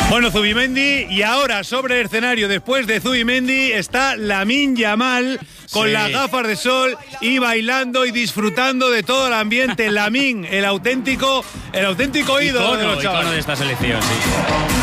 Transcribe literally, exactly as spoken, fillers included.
Bueno, Zubimendi, y ahora sobre el escenario, después de Zubimendi, está Lamine Yamal con Sí. las gafas de sol y bailando y disfrutando de todo el ambiente. Lamine, el auténtico, el auténtico ídolo Icono, de los icono chavales. de esta selección, sí.